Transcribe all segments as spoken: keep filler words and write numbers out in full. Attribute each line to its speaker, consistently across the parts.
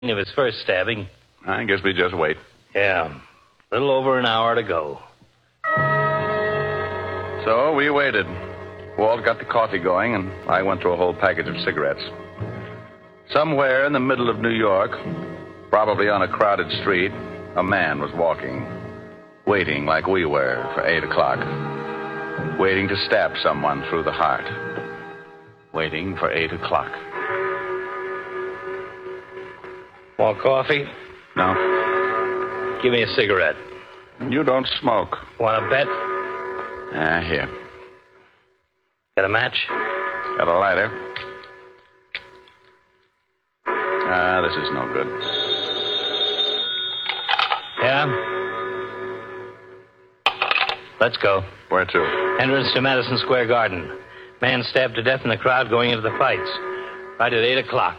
Speaker 1: of his first stabbing.
Speaker 2: I guess we just wait.
Speaker 1: Yeah. A little over an hour to go.
Speaker 2: So we waited. Walt got the coffee going, and I went through a whole package of cigarettes. Somewhere in the middle of New York, probably on a crowded street, a man was walking, waiting like we were for eight o'clock, waiting to stab someone through the heart, waiting for eight o'clock.
Speaker 1: Want coffee?
Speaker 2: No.
Speaker 1: Give me a cigarette.
Speaker 2: You don't smoke.
Speaker 1: Want a bet?
Speaker 2: Ah, here.
Speaker 1: Got a match?
Speaker 2: Got a lighter. Ah, this is no good.
Speaker 1: Yeah? Let's go.
Speaker 2: Where to?
Speaker 1: Entrance to Madison Square Garden. Man stabbed to death in the crowd going into the fights. Right at eight o'clock.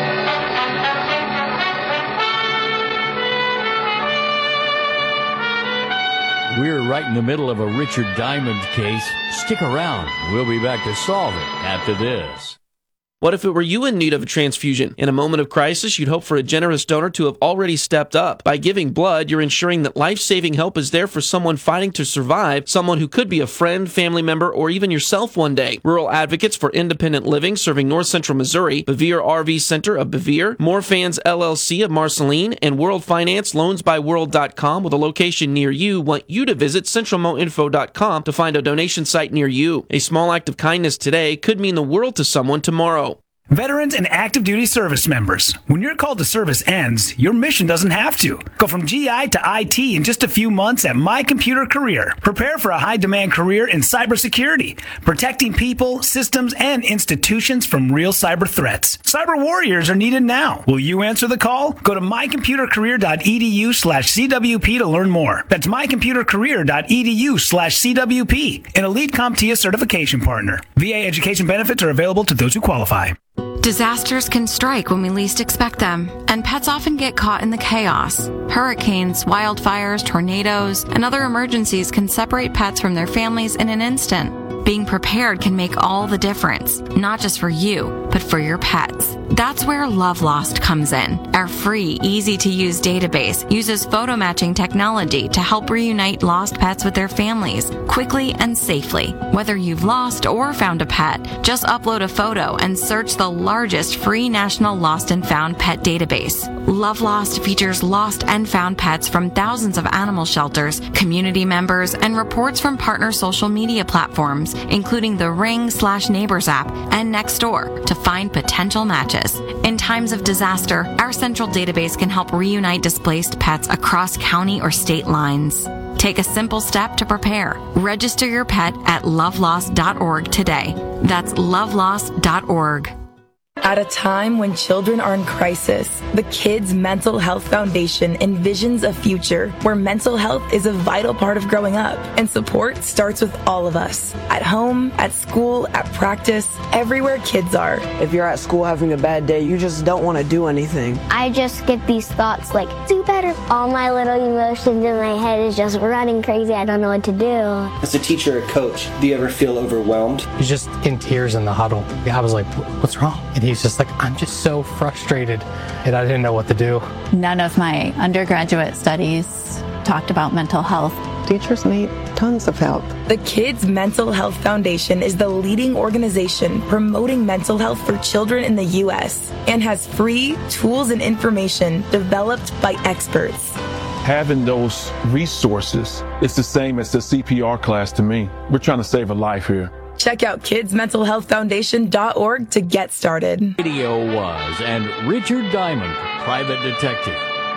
Speaker 3: We're right in the middle of a Richard Diamond case. Stick around. We'll be back to solve it after this.
Speaker 4: What if it were you in need of a transfusion? In a moment of crisis, you'd hope for a generous donor to have already stepped up. By giving blood, you're ensuring that life-saving help is there for someone fighting to survive, someone who could be a friend, family member, or even yourself one day. Rural Advocates for Independent Living serving North Central Missouri, Bevier R V Center of Bevier, More Fans L L C of Marceline, and World Finance Loans By World dot com with a location near you want you to visit Central Mo Info dot com to find a donation site near you. A small act of kindness today could mean the world to someone tomorrow.
Speaker 5: Veterans and active duty service members, when your call to service ends, your mission doesn't have to. Go from G I to I T in just a few months at My Computer Career. Prepare for a high-demand career in cybersecurity, protecting people, systems, and institutions from real cyber threats. Cyber warriors are needed now. Will you answer the call? Go to my computer career dot e d u slash c w p to learn more. That's my computer career dot e d u slash c w p, an Elite CompTIA certification partner. V A education benefits are available to those who qualify.
Speaker 6: Disasters can strike when we least expect them, and pets often get caught in the chaos. Hurricanes, wildfires, tornadoes, and other emergencies can separate pets from their families in an instant. Being prepared can make all the difference, not just for you, but for your pets. That's where Love Lost comes in. Our free, easy-to-use database uses photo matching technology to help reunite lost pets with their families quickly and safely. Whether you've lost or found a pet, just upload a photo and search the largest free national lost and found pet database. Love Lost features lost and found pets from thousands of animal shelters, community members, and reports from partner social media platforms, including the Ring slash Neighbors app and Nextdoor, to find potential matches. In times of disaster, our central database can help reunite displaced pets across county or state lines. Take a simple step to prepare. Register your pet at love lost dot org today. That's love lost dot org.
Speaker 7: At a time when children are in crisis, the Kids Mental Health Foundation envisions a future where mental health is a vital part of growing up, and support starts with all of us. At home, at school, at practice, everywhere kids are.
Speaker 8: If you're at school having a bad day, you just don't want to do anything.
Speaker 9: I just get these thoughts like, do better. All my little emotions in my head is just running crazy. I don't know what to do.
Speaker 10: As a teacher or coach, do you ever feel overwhelmed?
Speaker 11: He's just in tears in the huddle. I was like, what's wrong? And he's just like, I'm just so frustrated, and I didn't know what to do.
Speaker 12: None of my undergraduate studies talked about mental health.
Speaker 13: Teachers need tons of help.
Speaker 7: The Kids Mental Health Foundation is the leading organization promoting mental health for children in the U S and has free tools and information developed by experts.
Speaker 14: Having those resources is the same as the C P R class to me. We're trying to save a life here.
Speaker 7: Check out kids mental health foundation dot org to get started.
Speaker 3: Radio was and Richard Diamond, private detective.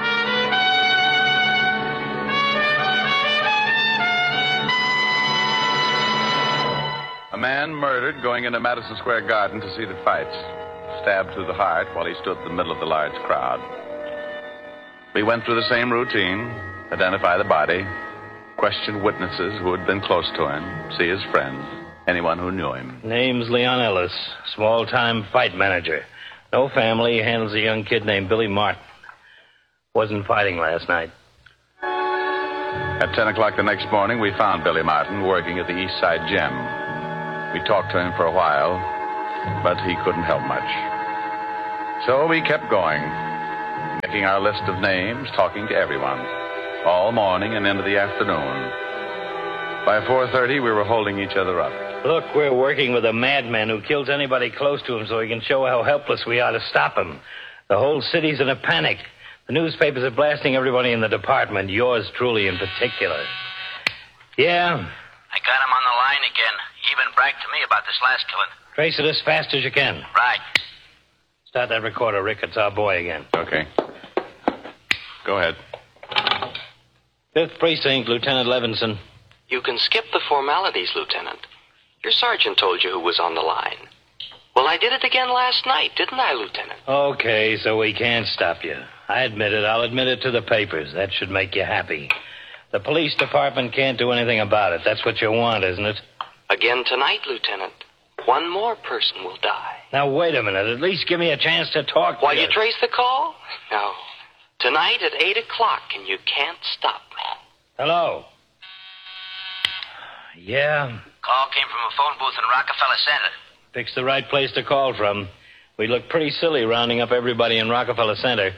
Speaker 2: A man murdered going into Madison Square Garden to see the fights. Stabbed through the heart while he stood in the middle of the large crowd. We went through the same routine, identify the body, question witnesses who had been close to him, see his friends, anyone who knew him.
Speaker 1: Name's Leon Ellis, small-time fight manager. No family, handles a young kid named Billy Martin. Wasn't fighting last night.
Speaker 2: At ten o'clock the next morning, we found Billy Martin working at the East Side Gym. We talked to him for a while, but he couldn't help much. So we kept going. making our list of names, talking to everyone, all morning and into the afternoon. By four thirty, we were holding each other up.
Speaker 1: Look, we're working with a madman who kills anybody close to him so he can show how helpless we are to stop him. The whole city's in a panic. The newspapers are blasting everybody in the department, yours truly in particular. Yeah?
Speaker 15: I got him on the line again. He even bragged to me about this last killing.
Speaker 1: Trace it as fast as you can.
Speaker 15: Right.
Speaker 1: Start that recorder, Rick. It's our boy again.
Speaker 2: Okay. Go ahead.
Speaker 1: Fifth Precinct, Lieutenant Levinson.
Speaker 16: You can skip the formalities, Lieutenant. Your sergeant told you who was on the line. Well, I did it again last night, didn't I, Lieutenant?
Speaker 1: Okay, so we can't stop you. I admit it. I'll admit it to the papers. That should make you happy. The police department can't do anything about it. That's what you want, isn't it?
Speaker 16: Again tonight, Lieutenant. One more person will die.
Speaker 1: Now, wait a minute. At least give me a chance to talk to
Speaker 16: While
Speaker 1: you.
Speaker 16: you trace the call? No. Tonight at eight o'clock, and you can't stop me.
Speaker 1: Hello? Yeah?
Speaker 15: Call came from a phone booth in Rockefeller Center.
Speaker 1: Pick's the right place to call from. We look pretty silly rounding up everybody in Rockefeller Center.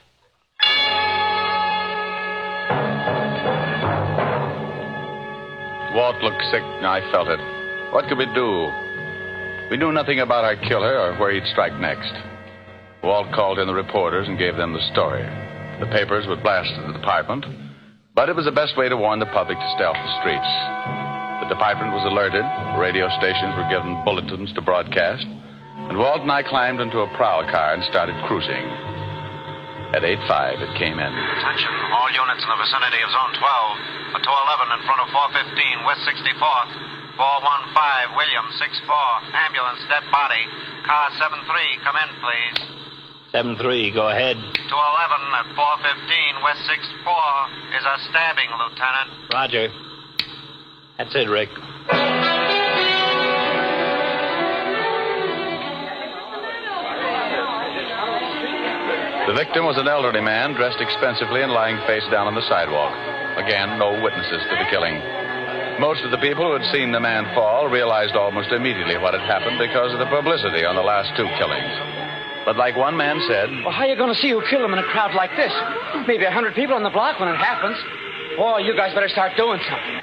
Speaker 2: Walt looked sick, and I felt it. What could we do? We knew nothing about our killer or where he'd strike next. Walt called in the reporters and gave them the story. The papers would blast the department, but it was the best way to warn the public to stay off the streets. The department was alerted, radio stations were given bulletins to broadcast, and Walt and I climbed into a prowl car and started cruising. At eight five, it came in.
Speaker 15: Attention, all units in the vicinity of Zone twelve. A two eleven in front of four fifteen, West sixty-fourth. four one five, Williams, six four. Ambulance, dead body. Car seven three, come in, please.
Speaker 1: seven three, go ahead.
Speaker 15: two eleven at four fifteen, West sixty-four is a stabbing, Lieutenant.
Speaker 1: Roger. That's it, Rick.
Speaker 2: The victim was an elderly man dressed expensively and lying face down on the sidewalk. Again, no witnesses to the killing. Most of the people who had seen the man fall realized almost immediately what had happened because of the publicity on the last two killings. But like one man said...
Speaker 17: Well, how are you going to see who killed him in a crowd like this? Maybe a hundred people on the block when it happens. Oh, you guys better start doing something.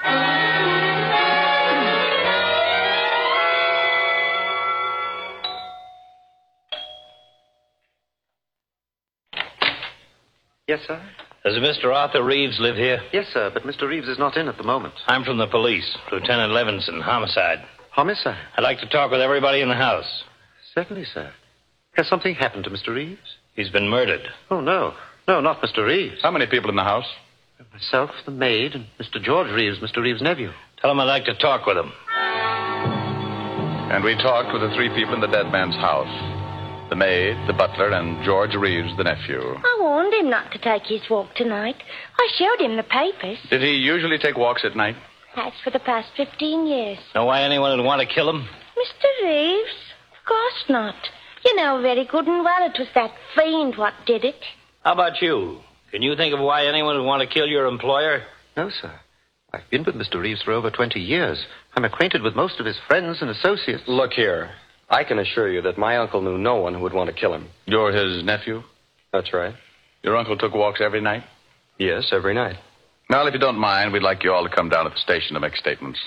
Speaker 16: Yes, sir?
Speaker 1: Does Mister Arthur Reeves live here?
Speaker 16: Yes, sir, but Mister Reeves is not in at the moment.
Speaker 1: I'm from the police. Lieutenant Levinson, homicide.
Speaker 16: Homicide?
Speaker 1: I'd like to talk with everybody in the house.
Speaker 16: Certainly, sir. Has something happened to Mister Reeves?
Speaker 1: He's been murdered.
Speaker 16: Oh, no. No, not Mister Reeves.
Speaker 2: How many people in the house?
Speaker 16: Myself, the maid, and Mister George Reeves, Mister Reeves' nephew.
Speaker 1: Tell him I'd like to talk with him.
Speaker 2: And we talked with the three people in the dead man's house. The maid, the butler, and George Reeves, the nephew.
Speaker 18: I warned him not to take his walk tonight. I showed him the papers.
Speaker 2: Did he usually take walks at night?
Speaker 18: Has for the past fifteen years.
Speaker 1: Know why anyone would want to kill him?
Speaker 18: Mister Reeves? Of course not. You know very good and well it was that fiend what did it.
Speaker 1: How about you? Can you think of why anyone would want to kill your employer?
Speaker 16: No, sir. I've been with Mister Reeves for over twenty years. I'm acquainted with most of his friends and associates.
Speaker 19: Look here. I can assure you that my uncle knew no one who would want to kill him.
Speaker 2: You're his nephew?
Speaker 19: That's right.
Speaker 2: Your uncle took walks every night?
Speaker 19: Yes, every night.
Speaker 2: Well, if you don't mind, we'd like you all to come down to the station to make statements.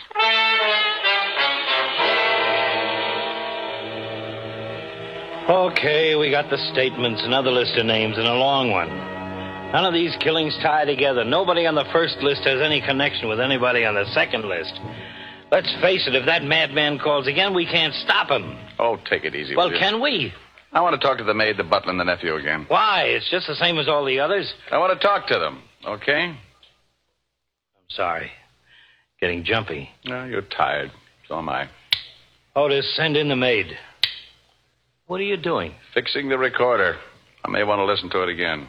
Speaker 1: Okay, we got the statements, another list of names, and a long one. None of these killings tie together. Nobody on the first list has any connection with anybody on the second list. Let's face it, if that madman calls again, we can't stop him.
Speaker 2: Oh, take it easy.
Speaker 1: Well,
Speaker 2: will you?
Speaker 1: can we?
Speaker 2: I want to talk to the maid, the butler, and the nephew again.
Speaker 1: Why? It's just the same as all the others.
Speaker 2: I want to talk to them, okay?
Speaker 1: I'm sorry. Getting jumpy.
Speaker 2: No, you're tired. So am I.
Speaker 1: Otis, send in the maid. What are you doing?
Speaker 2: Fixing the recorder. I may want to listen to it again.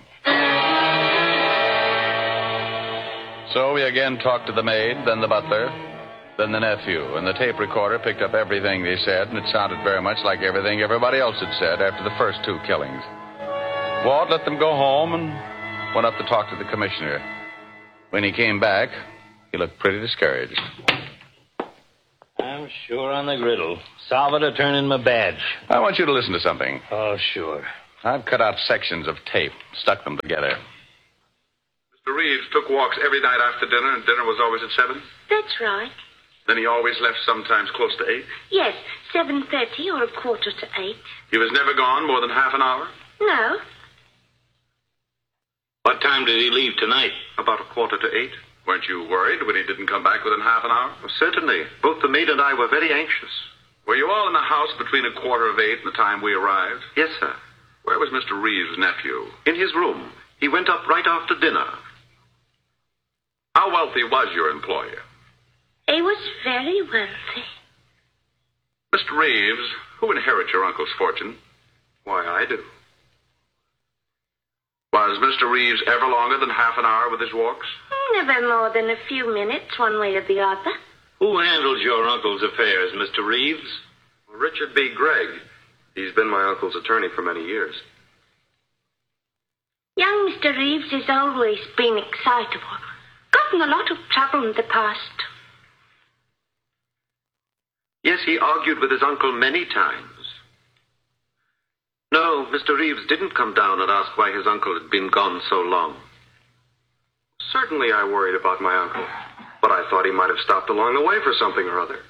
Speaker 2: So we again talked to the maid, then the butler, then the nephew, and the tape recorder picked up everything they said, and it sounded very much like everything everybody else had said after the first two killings. Walt let them go home and went up to talk to the commissioner. When he came back, he looked pretty discouraged.
Speaker 1: I'm sure on the griddle. Salvador, turn in my badge.
Speaker 2: I want you to listen to something.
Speaker 1: Oh, sure.
Speaker 2: I've cut out sections of tape, stuck them together.
Speaker 20: Mister Reeves took walks every night after dinner, and dinner was always at seven?
Speaker 18: That's right.
Speaker 20: Then he always left sometimes close to eight?
Speaker 18: Yes, seven thirty or a quarter to eight.
Speaker 20: He was never gone more than half an hour?
Speaker 18: No.
Speaker 1: What time did he leave tonight?
Speaker 20: About a quarter to eight. Weren't you worried when he didn't come back within half an hour? Well, certainly. Both the maid and I were very anxious. Were you all in the house between a quarter of eight and the time we arrived? Yes, sir. Where was Mister Reeves' nephew? In his room. He went up right after dinner. How wealthy was your employer?
Speaker 18: He was very wealthy.
Speaker 20: Mister Reeves, who inherits your uncle's fortune? Why, I do. Was Mister Reeves ever longer than half an hour with his walks?
Speaker 18: Never more than a few minutes, one way or the other.
Speaker 1: Who handles your uncle's affairs, Mister Reeves?
Speaker 20: Richard B. Gregg. He's been my uncle's attorney for many years.
Speaker 18: Young Mister Reeves has always been excitable. Gotten a lot of trouble in the past.
Speaker 20: Yes, he argued with his uncle many times. No, Mister Reeves didn't come down and ask why his uncle had been gone so long. Certainly I worried about my uncle, but I thought he might have stopped along the way for something or other.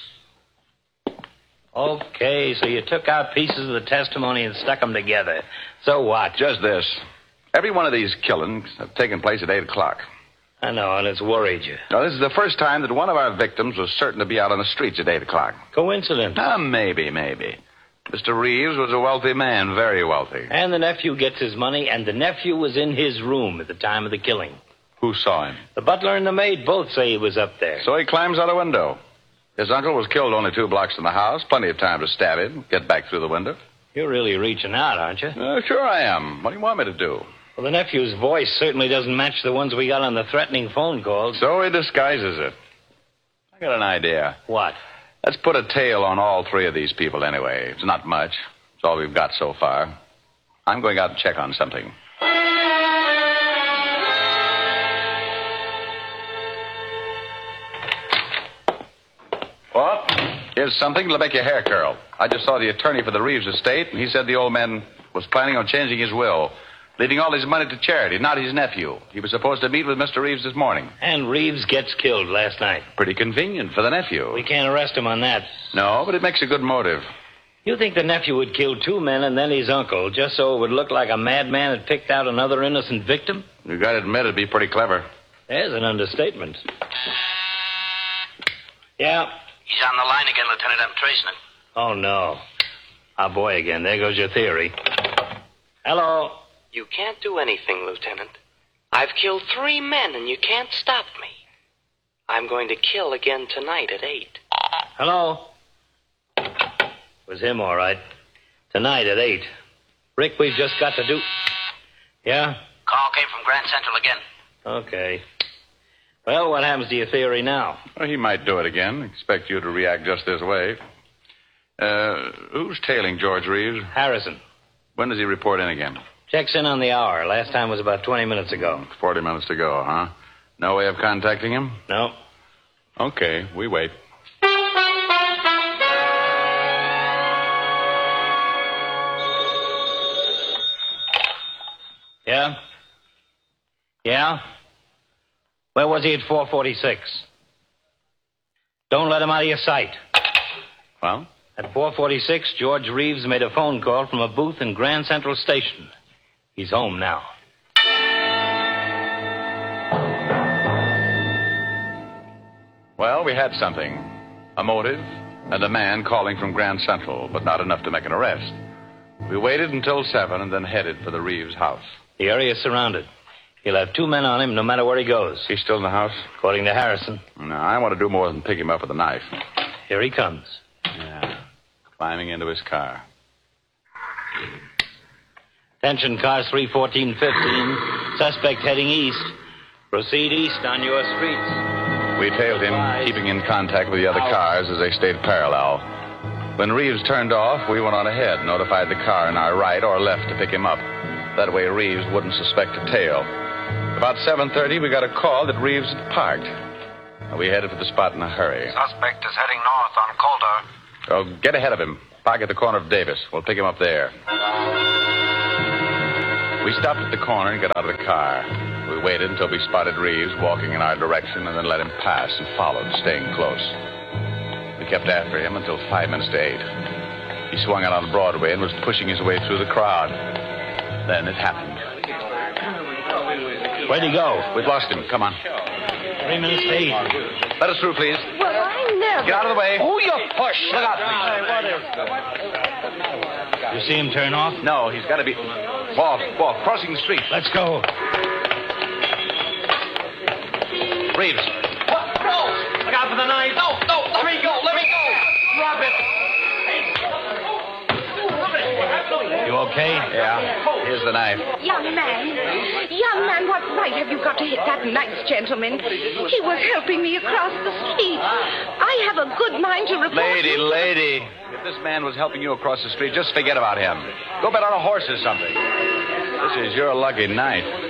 Speaker 1: Okay, so you took out pieces of the testimony and stuck them together. So what?
Speaker 2: Just this. Every one of these killings have taken place at eight o'clock.
Speaker 1: I know, and it's worried you.
Speaker 2: Now, this is the first time that one of our victims was certain to be out on the streets at eight o'clock.
Speaker 1: Coincidence?
Speaker 2: Uh, maybe, maybe. Mister Reeves was a wealthy man, very wealthy.
Speaker 1: And the nephew gets his money, and the nephew was in his room at the time of the killing.
Speaker 2: Who saw him?
Speaker 1: The butler and the maid both say he was up there.
Speaker 2: So he climbs out a window. His uncle was killed only two blocks from the house. Plenty of time to stab him, get back through the window.
Speaker 1: You're really reaching out, aren't you?
Speaker 2: Uh, sure I am. What do you want me to do?
Speaker 1: Well, the nephew's voice certainly doesn't match the ones we got on the threatening phone calls.
Speaker 2: So he disguises it. I got an idea.
Speaker 1: What?
Speaker 2: Let's put a tail on all three of these people anyway. It's not much. It's all we've got so far. I'm going out and check on something. What? Here's something that'll make your hair curl. I just saw the attorney for the Reeves estate, and he said the old man was planning on changing his will, leaving all his money to charity, not his nephew. He was supposed to meet with Mister Reeves this morning.
Speaker 1: And Reeves gets killed last night.
Speaker 2: Pretty convenient for the nephew.
Speaker 1: We can't arrest him on that.
Speaker 2: No, but it makes a good motive.
Speaker 1: You think the nephew would kill two men and then his uncle, just so it would look like a madman had picked out another innocent victim?
Speaker 2: You gotta admit it'd be pretty clever.
Speaker 1: There's an understatement. Yeah?
Speaker 15: He's on the line again, Lieutenant. I'm tracing him.
Speaker 1: Oh, no. Our boy again. There goes your theory. Hello?
Speaker 16: You can't do anything, Lieutenant. I've killed three men, and you can't stop me. I'm going to kill again tonight at eight.
Speaker 1: Hello? Was him, all right. Tonight at eight. Rick, we've just got to do... Yeah?
Speaker 15: Call came from Grand Central again.
Speaker 1: Okay. Well, what happens to your theory now?
Speaker 2: Well, he might do it again. Expect you to react just this way. Uh, who's tailing George Reeves?
Speaker 1: Harrison.
Speaker 2: When does he report in again?
Speaker 1: Checks in on the hour. Last time was about twenty minutes ago.
Speaker 2: Forty minutes to go, huh? No way of contacting him?
Speaker 1: No.
Speaker 2: Okay, we wait.
Speaker 1: Yeah? Yeah? Where was he at four forty-six? Don't let him out of your sight.
Speaker 2: Well?
Speaker 1: At four forty-six, George Reeves made a phone call from a booth in Grand Central Station. He's home now.
Speaker 2: Well, we had something. A motive and a man calling from Grand Central, but not enough to make an arrest. We waited until seven and then headed for the Reeves house.
Speaker 1: The area is surrounded. He'll have two men on him no matter where he goes.
Speaker 2: He's still in the house?
Speaker 1: According to Harrison.
Speaker 2: No, I want to do more than pick him up with a knife.
Speaker 1: Here he comes.
Speaker 2: Yeah. Climbing into his car.
Speaker 1: Attention, cars three fourteen fifteen. Suspect heading east. Proceed east on your streets.
Speaker 2: We tailed him, keeping in contact with the other cars as they stayed parallel. When Reeves turned off, we went on ahead, notified the car in our right or left to pick him up. That way Reeves wouldn't suspect a tail. About seven thirty, we got a call that Reeves had parked. We headed for the spot in a hurry.
Speaker 15: Suspect is heading north on Calder.
Speaker 2: Oh, get ahead of him. Park at the corner of Davis. We'll pick him up there. We stopped at the corner and got out of the car. We waited until we spotted Reeves walking in our direction and then let him pass and followed, staying close. We kept after him until five minutes to eight. He swung out on Broadway and was pushing his way through the crowd. Then it happened.
Speaker 1: Where'd he go?
Speaker 2: We've lost him. Come on.
Speaker 1: Three minutes to eight.
Speaker 2: Let us through, please.
Speaker 18: Well, I never...
Speaker 2: Get out of the way.
Speaker 17: Oh, you push. Look out.
Speaker 1: You see him turn off?
Speaker 2: No, he's got to be... Walt, Walt, crossing the street.
Speaker 1: Let's go.
Speaker 2: Reeves.
Speaker 17: What? No. Look out for the knife. No, no. Let me go. Let me go. Drop it.
Speaker 1: You okay?
Speaker 2: Yeah. Here's the knife.
Speaker 18: Young man, young man, what right have you got to hit that nice gentleman? He was helping me across the street. I have a good mind to report...
Speaker 2: Lady, lady. If this man was helping you across the street, just forget about him. Go bet on a horse or something. This is your lucky night.